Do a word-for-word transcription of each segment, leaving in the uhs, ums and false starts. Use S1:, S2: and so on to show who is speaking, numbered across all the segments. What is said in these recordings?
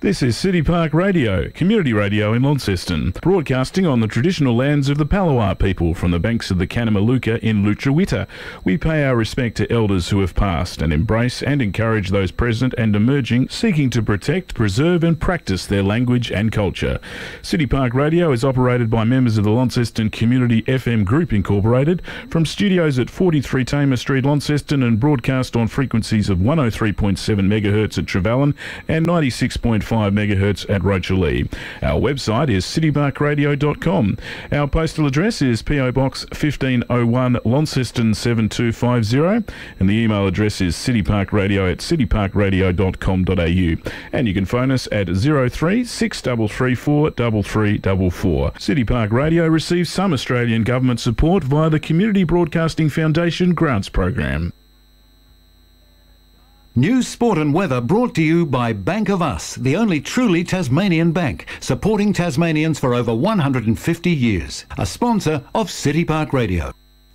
S1: This is City Park Radio, community radio in Launceston, broadcasting on the traditional lands of the Palawa people from the banks of the Kanamaluka in Lutruwita. We pay our respect to elders who have passed and embrace and encourage those present and emerging, seeking to protect, preserve and practice their language and culture. City Park Radio is operated by members of the Launceston Community F M Group Incorporated from studios at forty-three Tamer Street, Launceston, and broadcast on frequencies of one oh three point seven megahertz at Trevally and ninety-six point five megahertz at Rochalee. Our website is city park radio dot com. Our postal address is P O Box fifteen oh one, Launceston seven two five zero, and the email address is cityparkradio at city park radio dot com dot a u. And you can phone us at zero three six three three four three three four four. City Park Radio receives some Australian government support via the Community Broadcasting Foundation Grants Program.
S2: News, sport and weather brought to you by Bank of Us, the only truly Tasmanian bank, supporting Tasmanians for over one hundred fifty years. A sponsor of City Park Radio.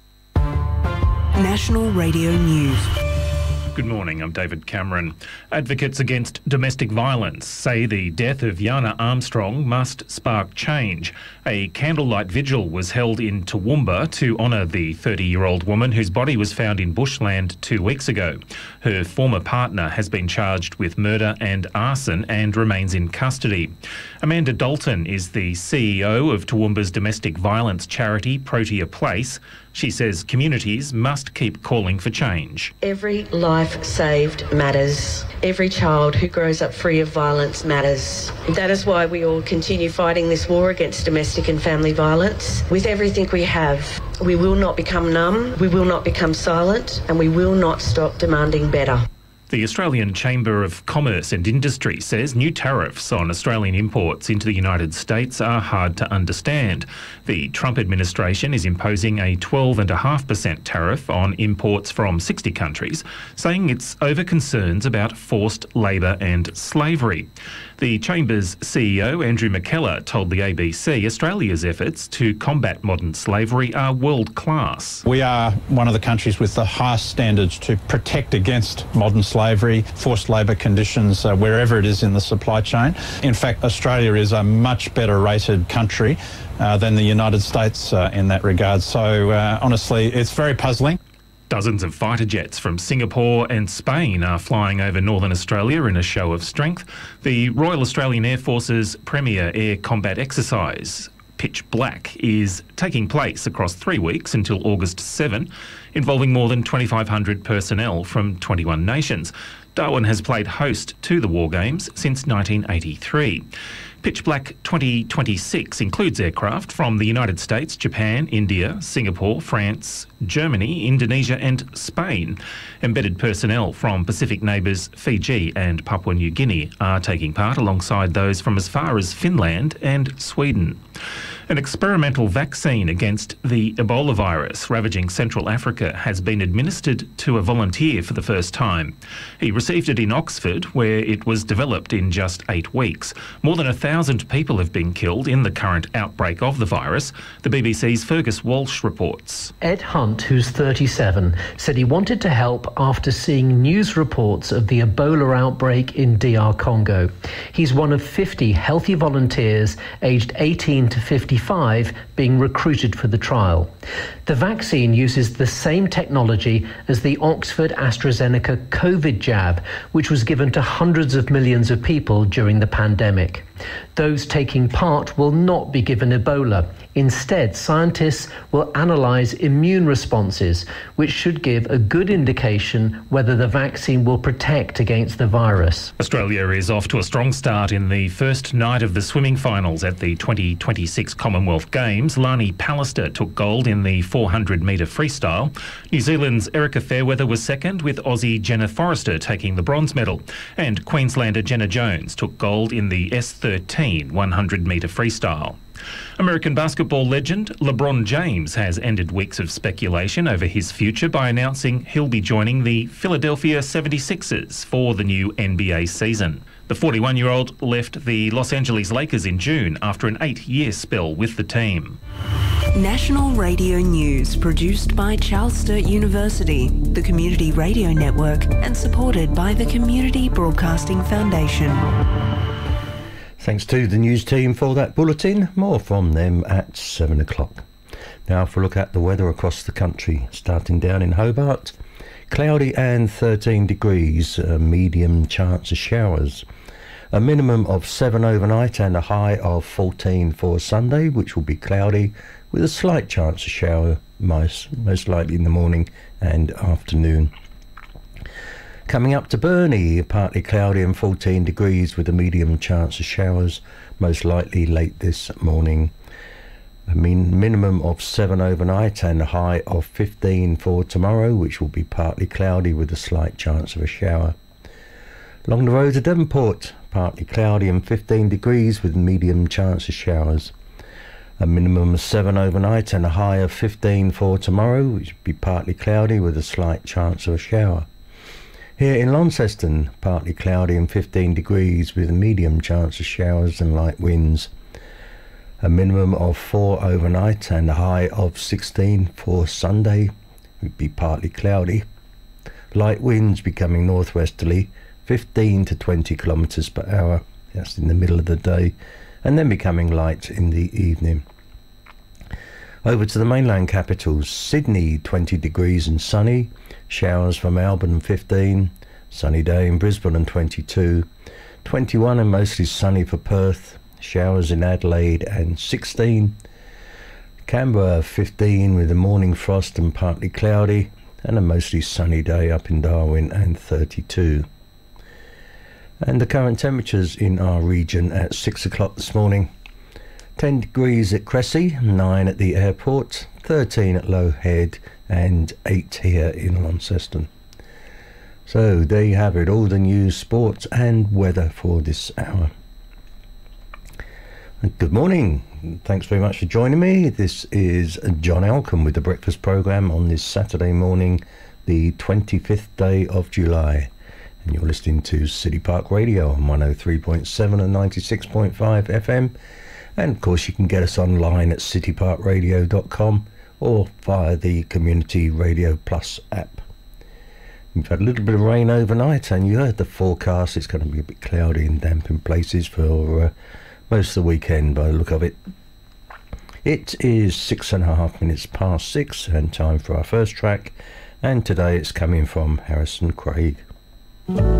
S3: National Radio News.
S4: Good morning, I'm David Cameron. Advocates against domestic violence say the death of Yana Armstrong must spark change. A candlelight vigil was held in Toowoomba to honour the thirty-year-old woman whose body was found in bushland two weeks ago. Her former partner has been charged with murder and arson and remains in custody. Amanda Dalton is the C E O of Toowoomba's domestic violence charity, Protea Place. She says communities must keep calling for change.
S5: Every life saved matters. Every child who grows up free of violence matters. That is why we all continue fighting this war against domestic and family violence. With everything we have, we will not become numb, we will not become silent, and we will not stop demanding better.
S4: The Australian Chamber of Commerce and Industry says new tariffs on Australian imports into the United States are hard to understand. The Trump administration is imposing a twelve point five percent tariff on imports from sixty countries, saying it's over concerns about forced labour and slavery. The Chamber's C E O, Andrew McKellar, told the A B C Australia's efforts to combat modern slavery are world-class.
S6: We are one of the countries with the highest standards to protect against modern slavery. Slavery, forced labour conditions, uh, wherever it is in the supply chain. In fact, Australia is a much better rated country uh, than the United States uh, in that regard. So uh, honestly, it's very puzzling.
S4: Dozens of fighter jets from Singapore and Spain are flying over northern Australia in a show of strength. The Royal Australian Air Force's premier air combat exercise, Pitch Black, is taking place across three weeks until August seventh, involving more than twenty-five hundred personnel from twenty-one nations. Darwin has played host to the War Games since nineteen eighty-three. Pitch Black twenty twenty-six includes aircraft from the United States, Japan, India, Singapore, France, Germany, Indonesia and Spain. Embedded personnel from Pacific neighbours Fiji and Papua New Guinea are taking part alongside those from as far as Finland and Sweden. An experimental vaccine against the Ebola virus ravaging Central Africa has been administered to a volunteer for the first time. He received it in Oxford, where it was developed in just eight weeks. More than a thousand people have been killed in the current outbreak of the virus. The B B C's Fergus Walsh reports.
S7: Ed Hunt, who's thirty-seven, said he wanted to help after seeing news reports of the Ebola outbreak in D R Congo. He's one of fifty healthy volunteers aged eighteen to fifty-five being recruited for the trial. The vaccine uses the same technology as the Oxford AstraZeneca COVID jab, which was given to hundreds of millions of people during the pandemic. Those taking part will not be given Ebola. Instead, scientists will analyse immune responses, which should give a good indication whether the vaccine will protect against the virus.
S4: Australia is off to a strong start in the first night of the swimming finals at the twenty twenty-six Commonwealth Games. Lani Pallister took gold in the four hundred metre freestyle. New Zealand's Erica Fairweather was second, with Aussie Jenna Forrester taking the bronze medal. And Queenslander Jenna Jones took gold in the S thirteen one hundred metre freestyle. American basketball legend LeBron James has ended weeks of speculation over his future by announcing he'll be joining the Philadelphia seventy-sixers for the new N B A season. The forty-one-year-old left the Los Angeles Lakers in June after an eight-year spell with the team.
S3: National Radio News, produced by Charles Sturt University, the Community Radio Network, and supported by the Community Broadcasting Foundation.
S8: Thanks to the news team for that bulletin. More from them at seven o'clock. Now for a look at the weather across the country. Starting down in Hobart, cloudy and thirteen degrees, a medium chance of showers. A minimum of seven overnight and a high of fourteen for Sunday, which will be cloudy with a slight chance of shower, most, most likely in the morning and afternoon. Coming up to Burnie, partly cloudy and fourteen degrees with a medium chance of showers, most likely late this morning. A mean minimum of seven overnight and a high of fifteen for tomorrow, which will be partly cloudy with a slight chance of a shower. Along the road to Devonport, partly cloudy and fifteen degrees with a medium chance of showers. A minimum of seven overnight and a high of fifteen for tomorrow, which will be partly cloudy with a slight chance of a shower. Here in Launceston, partly cloudy and fifteen degrees with a medium chance of showers and light winds. A minimum of four overnight and a high of sixteen for Sunday. It would be partly cloudy. Light winds becoming northwesterly, fifteen to twenty kilometres per hour. That's in the middle of the day, and then becoming light in the evening. Over to the mainland capitals, Sydney twenty degrees and sunny, showers from Melbourne fifteen, sunny day in Brisbane and twenty-two, twenty-one and mostly sunny for Perth, showers in Adelaide and sixteen, Canberra fifteen with a morning frost and partly cloudy, and a mostly sunny day up in Darwin and thirty-two. And the current temperatures in our region at six o'clock this morning. ten degrees at Cressy, nine at the airport, thirteen at Low Head and eight here in Launceston. So there you have it, all the news, sports and weather for this hour. Good morning. Thanks very much for joining me. This is John Elcombe with the breakfast programme on this Saturday morning, the twenty-fifth day of July. And you're listening to City Park Radio on one oh three point seven and ninety-six point five F M. And of course you can get us online at city park radio dot com or via the Community Radio Plus app. We've had a little bit of rain overnight, and you heard the forecast. It's going to be a bit cloudy and damp in places for uh, most of the weekend by the look of it. It is six and a half minutes past six and time for our first track, and today it's coming from Harrison Craig.